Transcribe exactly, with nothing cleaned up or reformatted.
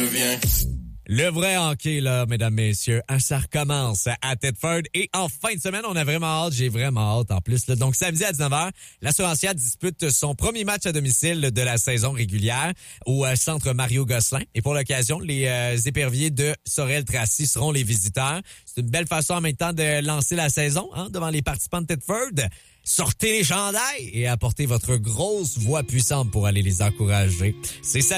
reviens. Le vrai hockey, là, mesdames, messieurs, hein, ça recommence à Thetford. Et en fin de semaine, on a vraiment hâte, j'ai vraiment hâte en plus. Là. Donc, samedi à dix-neuf heures, l'Assurantia dispute son premier match à domicile de la saison régulière au euh, centre Mario Gosselin. Et pour l'occasion, les euh, éperviers de Sorel-Tracy seront les visiteurs. C'est une belle façon en même temps de lancer la saison hein, devant les participants de Thetford. Sortez les chandails et apportez votre grosse voix puissante pour aller les encourager. C'est ça.